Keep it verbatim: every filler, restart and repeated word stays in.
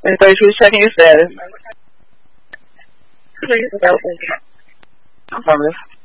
And so she was checking your status. I'm sorry.